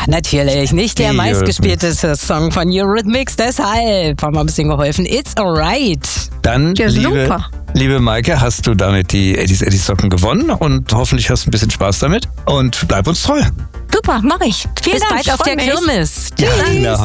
natürlich. Nicht der Die meistgespielteste Song von Eurythmics, deshalb haben wir ein bisschen geholfen. It's alright. Dann, Ja, super. liebe Maike, hast du damit die Eddies Socken gewonnen und hoffentlich hast du ein bisschen Spaß damit und bleib uns treu. Super, mach ich. Vielen Bis Dank. bald auf freu der mich. Kirmes. Ja, genau.